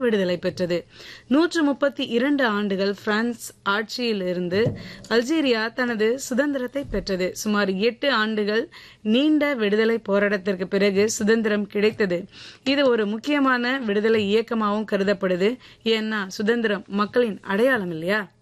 விடுதலை பெற்றது. 132 ஆண்டுகள் பிரான்ஸ் ஆட்சியில் இருந்து அல்ஜீரியா தனது சுதந்திரத்தை பெற்றது. சுமார் 8 ஆண்டுகள் நீண்ட விடுதலை போராட்டத்திற்கு பிறகு சுதந்திரம் கிடைத்தது. இது ஒரு முக்கியமான விடுதலை இயக்கமாகவும் கருதப்படுது. ஏன்னா சுதந்திரம் மக்களின் அடையாளம் இல்லையா?